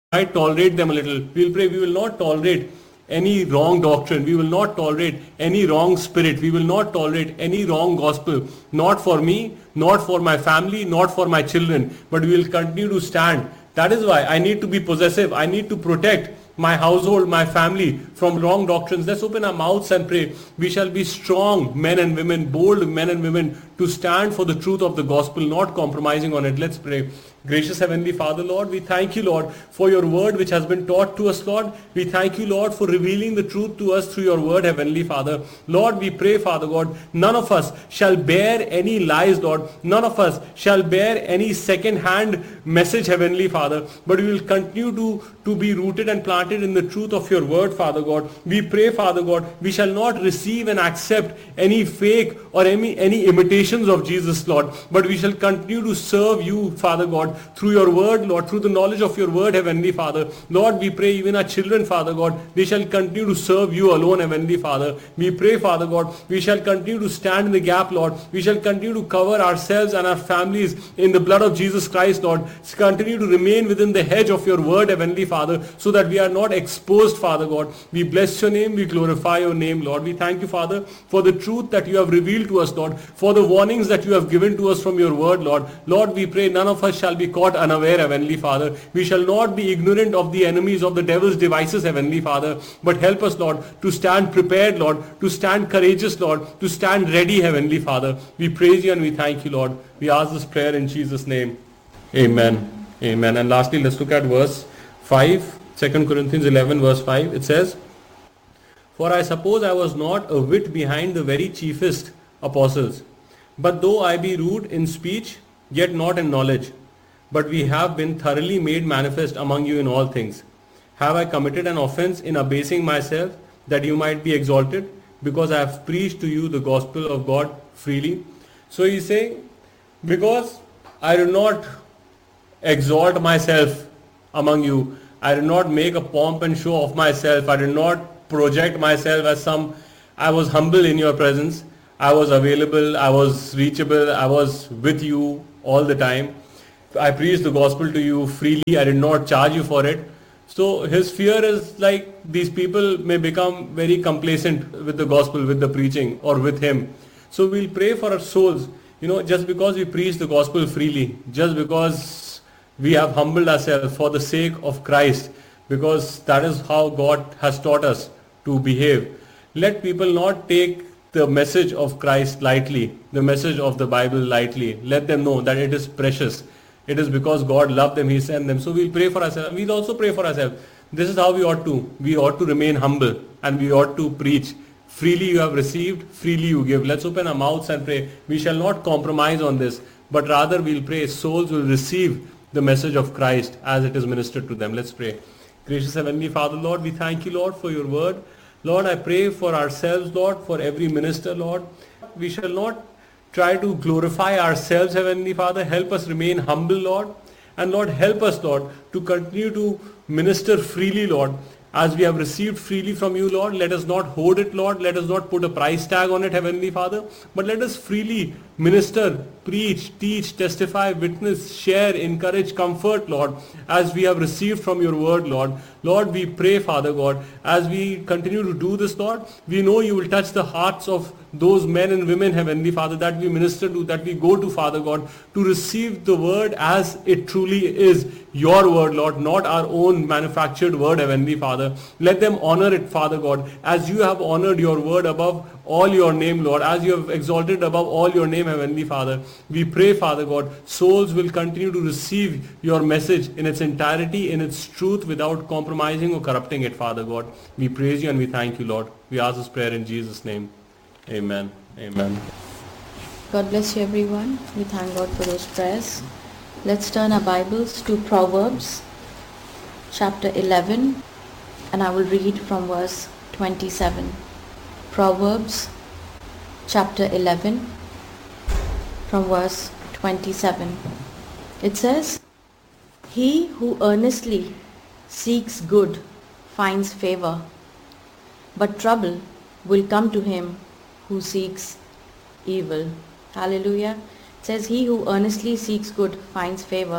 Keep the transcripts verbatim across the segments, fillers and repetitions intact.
might tolerate them a little. We'll pray we will not tolerate any wrong doctrine. We will not tolerate any wrong spirit. We will not tolerate any wrong gospel. Not for me, not for my family, not for my children. But we will continue to stand. That is why I need to be possessive. I need to protect my household, my family from wrong doctrines. Let's open our mouths and pray. We shall be strong men and women, bold men and women to stand for the truth of the gospel, not compromising on it. Let's pray. Gracious Heavenly Father, Lord, we thank you, Lord, for your word which has been taught to us, Lord. We thank you, Lord, for revealing the truth to us through your word, Heavenly Father. Lord, we pray, Father God, none of us shall bear any lies, Lord. None of us shall bear any second-hand message, Heavenly Father. But we will continue to, to be rooted and planted in the truth of your word, Father God. We pray, Father God, we shall not receive and accept any fake or any, any imitations of Jesus, Lord. But we shall continue to serve you, Father God, through your word, Lord, through the knowledge of your word, Heavenly Father. Lord, we pray even our children, Father God, they shall continue to serve you alone, Heavenly Father. We pray, Father God, we shall continue to stand in the gap, Lord. We shall continue to cover ourselves and our families in the blood of Jesus Christ, Lord. Continue to remain within the hedge of your word, Heavenly Father, so that we are not exposed, Father God. We bless your name, we glorify your name, Lord. We thank you, Father, for the truth that you have revealed to us, Lord, for the warnings that you have given to us from your word, Lord. Lord, we pray none of us shall be caught unaware, Heavenly Father. We shall not be ignorant of the enemies of the devil's devices, Heavenly Father, but help us, Lord, to stand prepared, Lord, to stand courageous, Lord, to stand ready, Heavenly Father. We praise you and we thank you, Lord. We ask this prayer in Jesus' name. Amen. Amen. And lastly, let's look at verse five, Second Corinthians eleven, verse five. It says, "For I suppose I was not a whit behind the very chiefest apostles, but though I be rude in speech, yet not in knowledge. But we have been thoroughly made manifest among you in all things. Have I committed an offense in abasing myself, that you might be exalted, because I have preached to you the gospel of God freely?" So he's saying, because I do not exalt myself among you, I did not make a pomp and show of myself, I did not project myself as some, I was humble in your presence, I was available, I was reachable, I was with you all the time. I preached the gospel to you freely, I did not charge you for it. So his fear is like these people may become very complacent with the gospel, with the preaching or with him. So we'll pray for our souls, you know, just because we preach the gospel freely, just because we have humbled ourselves for the sake of Christ, because that is how God has taught us to behave. Let people not take the message of Christ lightly, the message of the Bible lightly. Let them know that it is precious. It is because God loved them, He sent them. So we'll pray for ourselves. We'll also pray for ourselves. This is how we ought to. We ought to remain humble and we ought to preach. Freely you have received, freely you give. Let's open our mouths and pray. We shall not compromise on this, but rather we'll pray souls will receive the message of Christ as it is ministered to them. Let's pray. Gracious Heavenly Father, Lord, we thank you, Lord, for your word. Lord, I pray for ourselves, Lord, for every minister, Lord. We shall not try to glorify ourselves, Heavenly Father. Help us remain humble, Lord. And Lord, help us, Lord, to continue to minister freely, Lord. As we have received freely from you, Lord, let us not hoard it, Lord. Let us not put a price tag on it, Heavenly Father. But let us freely minister, preach, teach, testify, witness, share, encourage, comfort, Lord, as we have received from your word, Lord. Lord, we pray, Father God, as we continue to do this, Lord, we know you will touch the hearts of those men and women, Heavenly Father, that we minister to, that we go to, Father God, to receive the word as it truly is, your word, Lord, not our own manufactured word, Heavenly Father. Let them honor it, Father God, as you have honored your word above all your name, Lord, as you have exalted above all your name, Heavenly Father. We pray, Father God, souls will continue to receive your message in its entirety, in its truth, without compromising or corrupting it, Father God. We praise you and we thank you, Lord. We ask this prayer in Jesus' name. Amen. Amen. God bless you, everyone. We thank God for those prayers. Let's turn our Bibles to Proverbs chapter eleven, and I will read from verse twenty-seven. Proverbs chapter eleven from verse twenty-seven. It says, "He who earnestly seeks good finds favor, but trouble will come to him who seeks evil." Hallelujah. It says, "He who earnestly seeks good finds favor,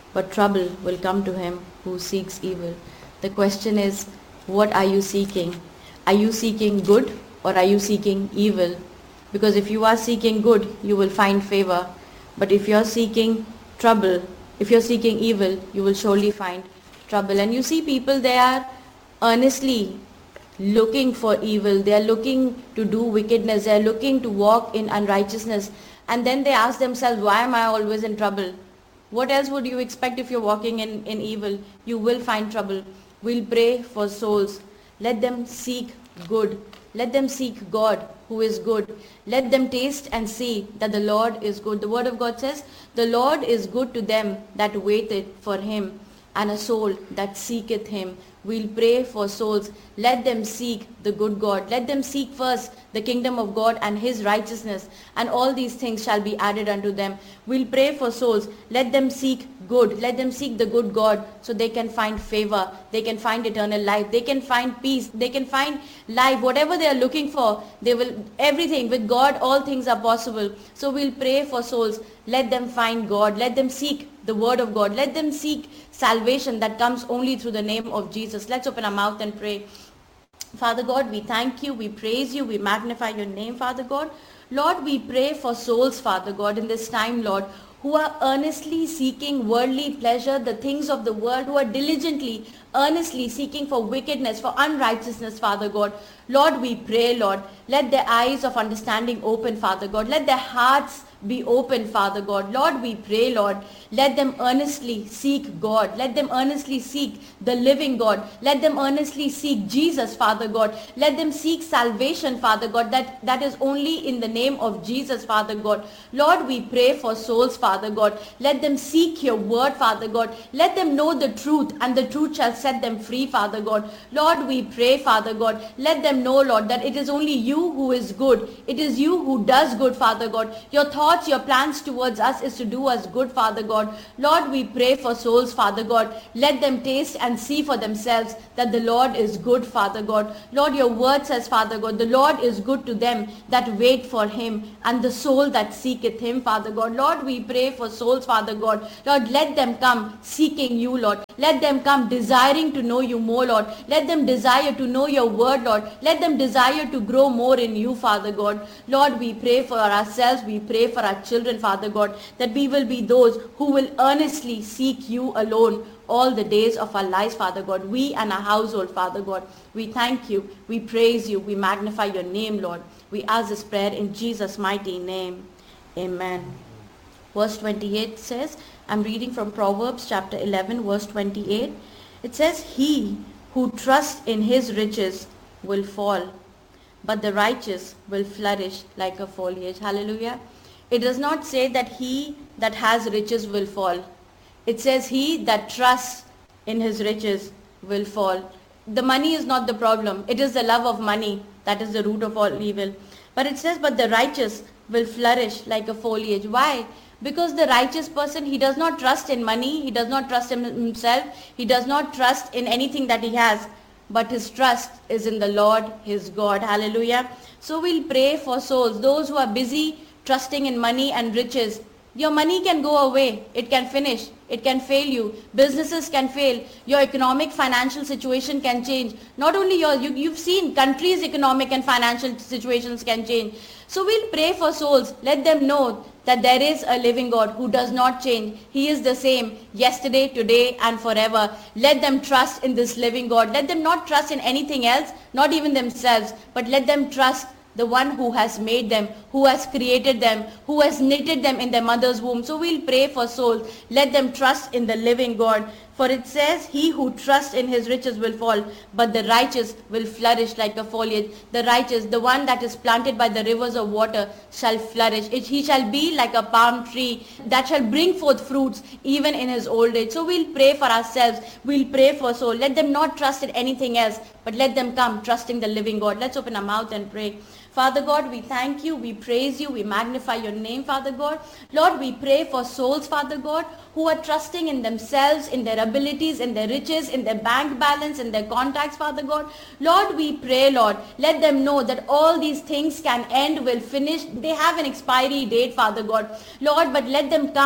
but trouble will come to him who seeks evil. The question is, what are you seeking? Are you seeking good or are you seeking evil? Because if you are seeking good, you will find favor. But if you are seeking trouble, if you are seeking evil, you will surely find trouble. And you see people, they are earnestly looking for evil. They are looking to do wickedness. They are looking to walk in unrighteousness. And then they ask themselves, why am I always in trouble? What else would you expect if you're walking in, in evil? You will find trouble. We'll pray for souls. Let them seek good. Let them seek God who is good. Let them taste and see that the Lord is good. The word of God says, the Lord is good to them that waiteth for him, and a soul that seeketh him. We'll pray for souls. Let them seek the good God. Let them seek first the kingdom of God and his righteousness, and all these things shall be added unto them. We'll pray for souls. Let them seek good. Let them seek the good God so they can find favor. They can find eternal life. They can find peace. They can find life. Whatever they are looking for, they will, everything. With God, all things are possible. So we'll pray for souls. Let them find God. Let them seek the word of God. Let them seek salvation that comes only through the name of Jesus. Let's open our mouth and pray. Father God, we thank you, we praise you, we magnify your name, Father God. Lord, we pray for souls, Father God, in this time, Lord, who are earnestly seeking worldly pleasure, the things of the world, who are diligently, earnestly seeking for wickedness, for unrighteousness, Father God. Lord, we pray, Lord, let their eyes of understanding open, Father God. Let their hearts be open, Father God. Lord, we pray, Lord, let them earnestly seek God. Let them earnestly seek the living God. Let them earnestly seek Jesus, Father God. Let them seek salvation, Father God, that, that is only in the name of Jesus, Father God. Lord, we pray for souls, Father God. Let them seek your word, Father God. Let them know the truth, and the truth shall set them free, Father God. Lord, we pray, Father God, let them know, Lord, that it is only you who is good. It is you who does good, Father God. Your thoughts, your plans towards us is to do us good, Father God. Lord, we pray for souls, Father God. Let them taste and see for themselves that the Lord is good, Father God. Lord, your word says, Father God, the Lord is good to them that wait for him, and the soul that seeketh him, Father God. Lord, we pray for souls, Father God. Lord, let them come seeking you, Lord. Let them come desiring to know you more, Lord. Let them desire to know your word, Lord. Let them desire to grow more in you, Father God. Lord, we pray for ourselves. We pray for our children, Father God, that we will be those who will earnestly seek you alone all the days of our lives, Father God. We and our household, Father God. We thank you. We praise you. We magnify your name, Lord. We ask this prayer in Jesus' mighty name. Amen. Verse twenty-eight says, I'm reading from Proverbs chapter eleven, verse twenty-eight. It says, he who trusts in his riches will fall, but the righteous will flourish like a foliage. Hallelujah. It does not say that he that has riches will fall. It says he that trusts in his riches will fall. The money is not the problem. It is the love of money that is the root of all evil. But it says, but the righteous will flourish like a foliage. Why? Because the righteous person, he does not trust in money. He does not trust in himself. He does not trust in anything that he has. But his trust is in the Lord, his God. Hallelujah. So we'll pray for souls. Those who are busy trusting in money and riches. Your money can go away. It can finish. It can fail you. Businesses can fail. Your economic financial situation can change. Not only your, you, you've seen countries' economic and financial situations can change. So we'll pray for souls. Let them know that there is a living God who does not change. He is the same yesterday, today, and forever. Let them trust in this living God. Let them not trust in anything else, not even themselves, but let them trust the one who has made them, who has created them, who has knitted them in their mother's womb. So we'll pray for souls. Let them trust in the living God. For it says, he who trusts in his riches will fall, but the righteous will flourish like a foliage. The righteous, the one that is planted by the rivers of water, shall flourish. It, he shall be like a palm tree that shall bring forth fruits even in his old age. So we'll pray for ourselves. We'll pray for soul. Let them not trust in anything else, but let them come trusting the living God. Let's open our mouth and pray. Father God, we thank you, we praise you, we magnify your name, Father God. Lord, we pray for souls, Father God, who are trusting in themselves, in their abilities, in their riches, in their bank balance, in their contacts, Father God. Lord, we pray, Lord, let them know that all these things can end, will finish. They have an expiry date, Father God. Lord, but let them come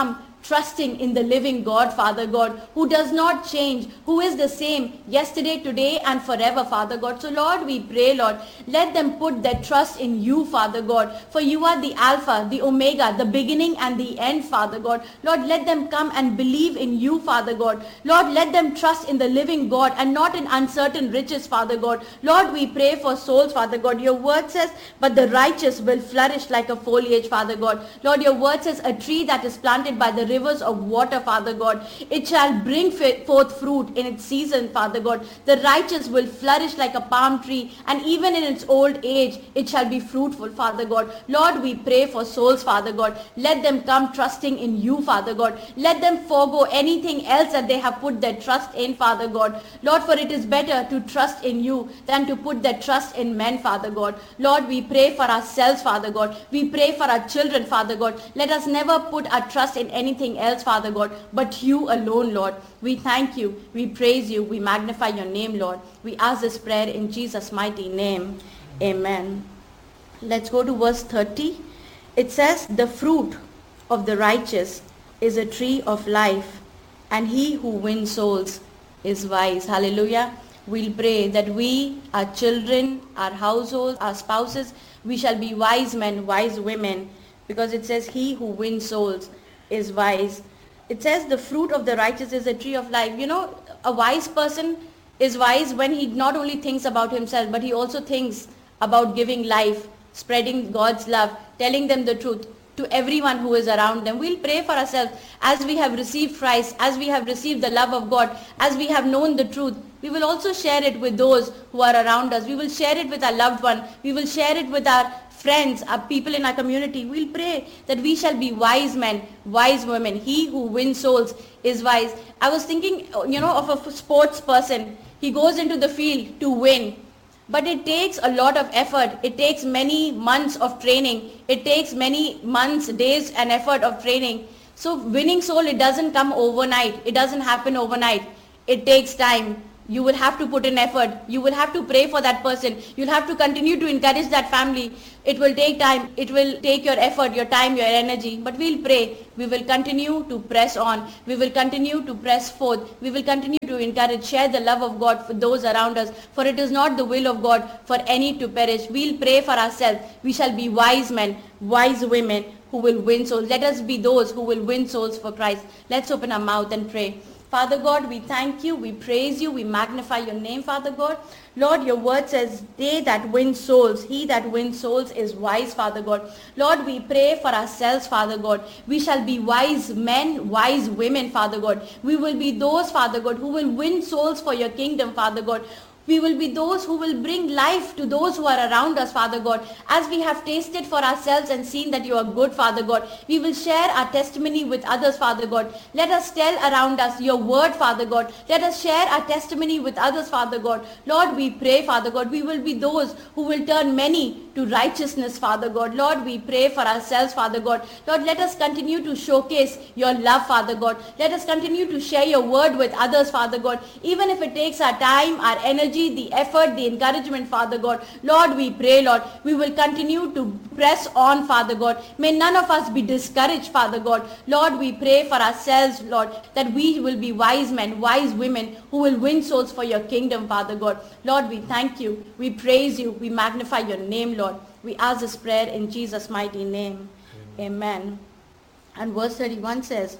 trusting in the living God, Father God, who does not change, who is the same yesterday, today, and forever, Father God. So Lord, we pray, Lord, let them put their trust in you, Father God, for you are the Alpha, the Omega, the beginning and the end, Father God. Lord, let them come and believe in you, Father God. Lord, let them trust in the living God and not in uncertain riches, Father God. Lord, we pray for souls, Father God. Your word says, but the righteous will flourish like a foliage, Father God. Lord, your word says, a tree that is planted by the rivers of water, Father God, it shall bring forth fruit in its season, Father God. The righteous will flourish like a palm tree, and even in its old age, it shall be fruitful, Father God. Lord, we pray for souls, Father God. Let them come trusting in you, Father God. Let them forego anything else that they have put their trust in, Father God. Lord, for it is better to trust in you than to put their trust in men, Father God. Lord, we pray for ourselves, Father God. We pray for our children, Father God. Let us never put our trust in anything else, Father God, but you alone, Lord. We thank you, we praise you, we magnify your name, Lord. We ask this prayer in Jesus' mighty name. Amen. Let's go to verse thirty. It says, the fruit of the righteous is a tree of life, and he who wins souls is wise. Hallelujah. We'll pray that we, our children, our households, our spouses, we shall be wise men, wise women, because it says he who wins souls is wise. It says the fruit of the righteous is a tree of life. You know, a wise person is wise when he not only thinks about himself, but he also thinks about giving life, spreading God's love, telling them the truth to everyone who is around them. We'll pray for ourselves as we have received Christ, as we have received the love of God, as we have known the truth. We will also share it with those who are around us. We will share it with our loved one. We will share it with our friends, our people in our community. We'll pray that we shall be wise men, wise women. He who wins souls is wise. I was thinking, you know, of a sports person. He goes into the field to win. But it takes a lot of effort. It takes many months of training. It takes many months, days and effort of training. So winning soul, it doesn't come overnight. It doesn't happen overnight. It takes time. You will have to put in effort. You will have to pray for that person. You'll have to continue to encourage that family. It will take time. It will take your effort, your time, your energy. But we'll pray. We will continue to press on. We will continue to press forth. We will continue to encourage, share the love of God for those around us. For it is not the will of God for any to perish. We'll pray for ourselves. We shall be wise men, wise women who will win souls. Let us be those who will win souls for Christ. Let's open our mouth and pray. Father God, we thank you, we praise you, we magnify your name, Father God. Lord, your word says, they that win souls, he that wins souls is wise, Father God. Lord, we pray for ourselves, Father God. We shall be wise men, wise women, Father God. We will be those, Father God, who will win souls for your kingdom, Father God. We will be those who will bring life to those who are around us, Father God. As we have tasted for ourselves and seen that you are good, Father God, we will share our testimony with others, Father God. Let us tell around us your word, Father God. Let us share our testimony with others, Father God. Lord, we pray, Father God, we will be those who will turn many to righteousness, Father God. Lord, we pray for ourselves, Father God. Lord, let us continue to showcase your love, Father God. Let us continue to share your word with others, Father God. Even if it takes our time, our energy, the effort, the encouragement, Father God. Lord, we pray, Lord, we will continue to press on, Father God. May none of us be discouraged, Father God. Lord, we pray for ourselves, Lord, that we will be wise men, wise women who will win souls for your kingdom, Father God. Lord, we thank you. We praise you. We magnify your name, Lord. We ask this prayer in Jesus' mighty name. Amen. Amen. And verse thirty-one says,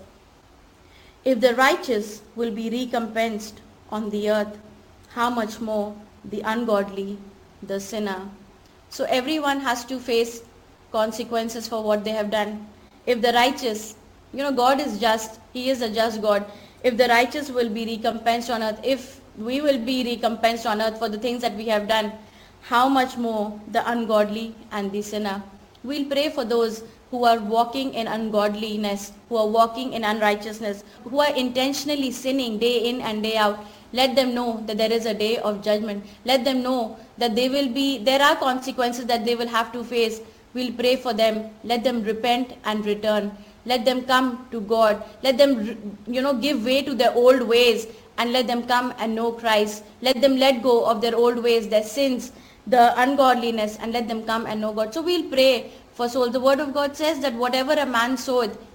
if the righteous will be recompensed on the earth, how much more the ungodly, the sinner. So everyone has to face consequences for what they have done. If the righteous, you know, God is just, he is a just God. If the righteous will be recompensed on earth, if we will be recompensed on earth for the things that we have done, how much more the ungodly and the sinner. We'll pray for those who are walking in ungodliness, who are walking in unrighteousness, who are intentionally sinning day in and day out. Let them know that there is a day of judgment. Let them know that they will be, there are consequences that they will have to face. We'll pray for them. Let them repent and return. Let them come to God. Let them, you know, give way to their old ways and let them come and know Christ. Let them let go of their old ways, their sins, the ungodliness, and let them come and know God. So we'll pray for souls. The word of God says that whatever a man soweth,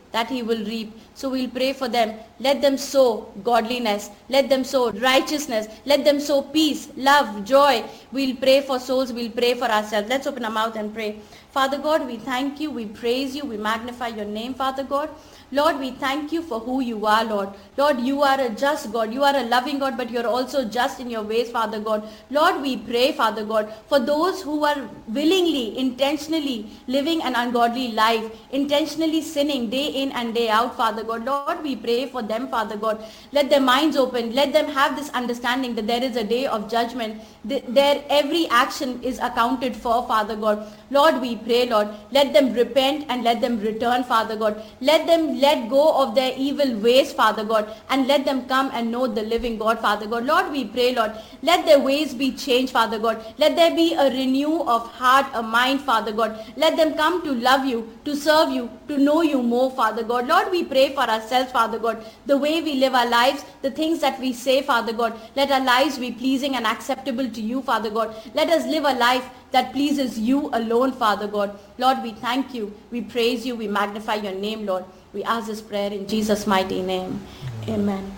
that he will reap. So we'll pray for them. Let them sow godliness. Let them sow righteousness. Let them sow peace, love, joy. We'll pray for souls. We'll pray for ourselves. Let's open our mouth and pray. Father God, we thank you. We praise you. We magnify your name, Father God. Lord, we thank you for who you are, Lord. Lord, you are a just God. You are a loving God, but you're also just in your ways, Father God. Lord, we pray, Father God, for those who are willingly, intentionally living an ungodly life, intentionally sinning day in and day out, Father God. Lord, we pray for them, Father God. Let their minds open. Let them have this understanding that there is a day of judgment. Their every action is accounted for, Father God. Lord, we pray, Lord, let them repent and let them return, Father God. Let them let go of their evil ways, Father God, and let them come and know the living God, Father God. Lord, we pray, Lord, let their ways be changed, Father God. Let there be a renew of heart, a mind, Father God. Let them come to love you, to serve you, to know you more, Father God. Lord, we pray for ourselves, Father God, the way we live our lives, the things that we say, Father God. Let our lives be pleasing and acceptable to you, Father God. Let us live a life that pleases you alone, Father God. Lord, we thank you. We praise you. We magnify your name, Lord. We ask this prayer in Jesus' mighty name. Amen.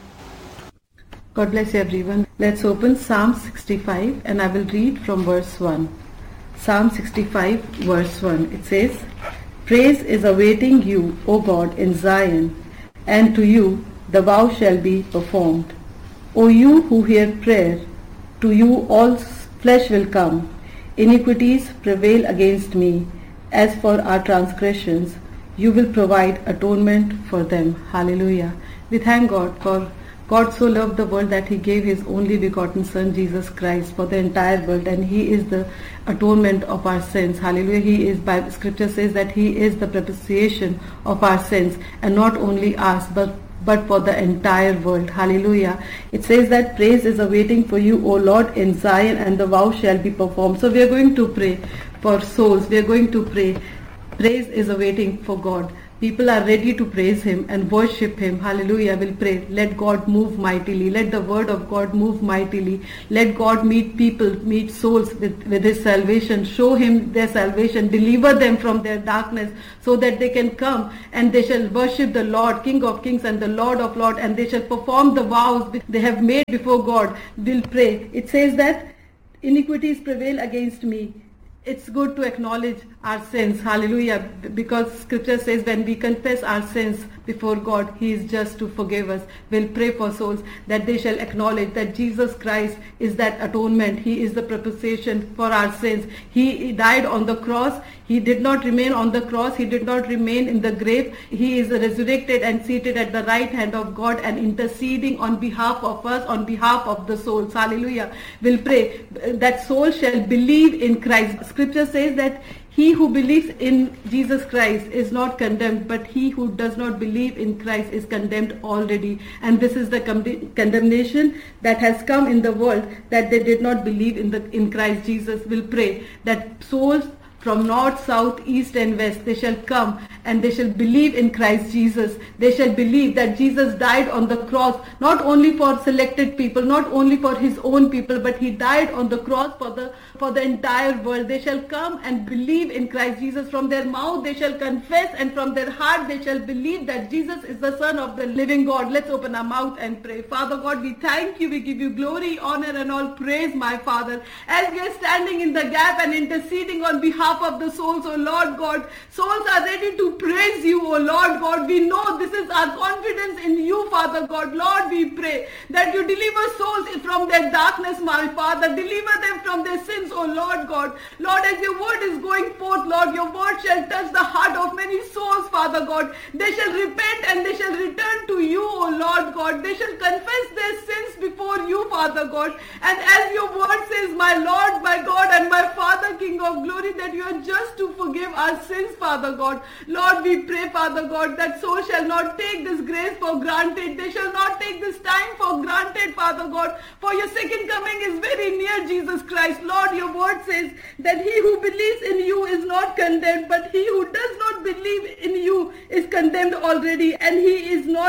God bless everyone. Let's open Psalm sixty-five and I will read from verse one. Psalm sixty-five verse one. It says, Praise is awaiting you, O God, in Zion, and to you the vow shall be performed. O you who hear prayer, to you all flesh will come. Iniquities prevail against me. As for our transgressions, you will provide atonement for them. Hallelujah. We thank God for God so loved the world that he gave his only begotten Son, Jesus Christ, for the entire world, and he is the atonement of our sins. Hallelujah. He is, by scripture says that he is the propitiation of our sins, and not only us, but but for the entire world. Hallelujah. It says that praise is awaiting for you, O Lord, in Zion, and the vow shall be performed. So we are going to pray for souls. We are going to pray. Praise is awaiting for God. People are ready to praise him and worship him. Hallelujah. We'll pray. Let God move mightily. Let the word of God move mightily. Let God meet people, meet souls with, with his salvation. Show him their salvation. Deliver them from their darkness so that they can come and they shall worship the Lord, King of kings and the Lord of lords, and they shall perform the vows they have made before God. We'll pray. It says that iniquities prevail against me. It's good to acknowledge our sins. Hallelujah. Because scripture says when we confess our sins before God, he is just to forgive us. We'll pray for souls that they shall acknowledge that Jesus Christ is that atonement. He is the propitiation for our sins. He died on the cross. He did not remain on the cross. He did not remain in the grave. He is resurrected and seated at the right hand of God and interceding on behalf of us, on behalf of the souls. Hallelujah. We'll pray that soul shall believe in Christ. Scripture says that he who believes in Jesus Christ is not condemned, but he who does not believe in Christ is condemned already. And this is the con- condemnation that has come in the world, that they did not believe in the in Christ Jesus. Will pray that souls from north, south, east and west, they shall come and they shall believe in Christ Jesus. They shall believe that Jesus died on the cross, not only for selected people, not only for his own people, but he died on the cross for the for the entire world. They shall come and believe in Christ Jesus. From their mouth they shall confess, and from their heart they shall believe that Jesus is the Son of the living God. Let's open our mouth and pray. Father God, we thank you. We give you glory, honor and all praise, my Father. As we are standing in the gap and interceding on behalf of the souls, O Lord God, souls are ready to praise you, O Lord God. We know this is our confidence in you, Father God. Lord, we pray that you deliver souls from their darkness, my Father. Deliver them from their sins, O Lord God. Lord, as your word is going forth, Lord, your word shall touch the heart of many souls, Father God. They shall repent and they shall return to you, O Lord God. They shall confess their sins before you, Father God. And as your word says, my Lord, my God and my Father, King of glory, that you are just to forgive our sins, Father God. Lord, we pray, Father God, that souls shall not take this grace for granted. They shall not take this time for granted, Father God. For your second coming is very near, Jesus Christ. Lord, your word says that he who believes in you is not condemned, but he who does not believe in you is condemned already, and he is not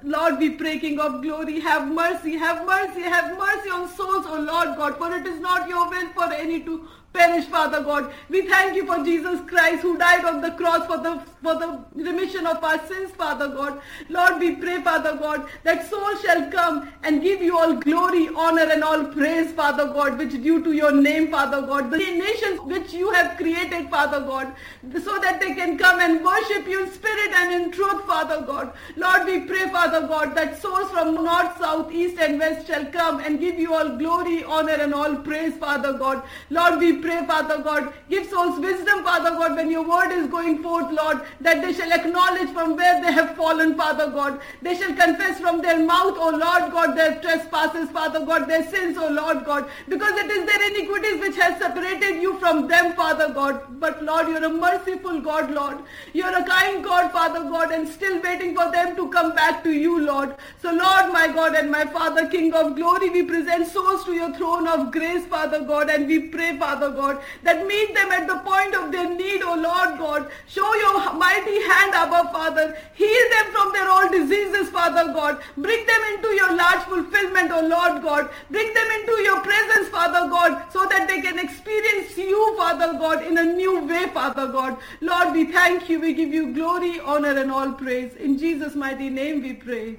Lord, we pray, King of glory, have mercy, have mercy, have mercy on souls, O Lord God, for it is not your will for any to perish, Father God. We thank you for Jesus Christ who died on the cross for the for the remission of our sins, Father God. Lord, we pray, Father God, that souls shall come and give you all glory, honor and all praise, Father God, which due to your name, Father God. The nations which you have created, Father God, so that they can come and worship you in spirit and in truth, Father God. Lord, we pray, Father God, that souls from north, south, east and west shall come and give you all glory, honor and all praise, Father God. Lord, we pray, Father God, give souls wisdom, Father God, when your word is going forth, Lord, that they shall acknowledge from where they have fallen, Father God. They shall confess from their mouth, O Lord God, their trespasses, Father God, their sins, O Lord God, because it is their iniquities which has separated you from them, Father God. But Lord, you're a merciful God, Lord. You're a kind God, Father God, and still waiting for them to come back to you, Lord. So Lord, my God and my Father, King of glory, we present souls to your throne of grace, Father God, and we pray, Father God, that meet them at the point of their need, O Lord God. Show your mighty hand, Abba, Father. Heal them from their all diseases, Father God. Bring them into your large fulfillment, O Lord God. Bring them into your presence, Father God, so that they can experience you, Father God, in a new way, Father God. Lord, we thank you. We give you glory, honor and all praise. In Jesus' mighty name we pray.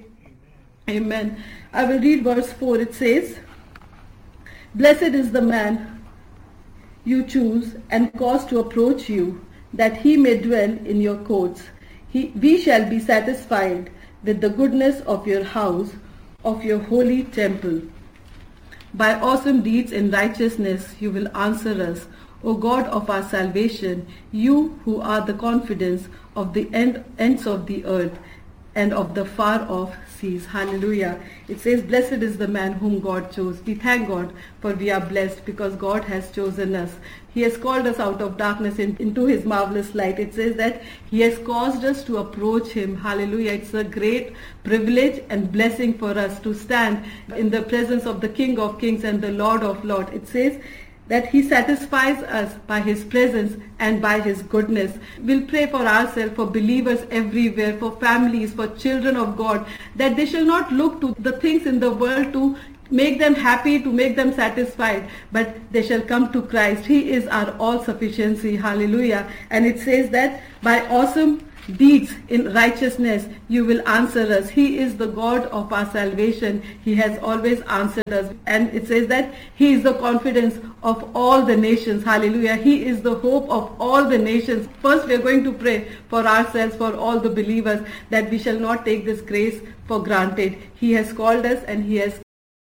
Amen. I will read verse four. It says, "Blessed is the man you choose and cause to approach you, that he may dwell in your courts. He, we shall be satisfied with the goodness of your house, of your holy temple. By awesome deeds in righteousness you will answer us, O God of our salvation, you who are the confidence of the end, ends of the earth and of the far off seas." Hallelujah. It says, blessed is the man whom God chose. We thank God for we are blessed because God has chosen us. He has called us out of darkness in, into his marvelous light. It says that he has caused us to approach him. Hallelujah. It's a great privilege and blessing for us to stand in the presence of the King of Kings and the Lord of Lords. It says that he satisfies us by his presence and by his goodness. We'll pray for ourselves, for believers everywhere, for families, for children of God, that they shall not look to the things in the world to make them happy, to make them satisfied, but they shall come to Christ. He is our all sufficiency. Hallelujah. And it says that by awesome deeds in righteousness you will answer us. He is the God of our salvation. He has always answered us. And it says that he is the confidence of all the nations. Hallelujah. He is the hope of all the nations. First we are going to pray for ourselves, for all the believers, that we shall not take this grace for granted. He has called us and he has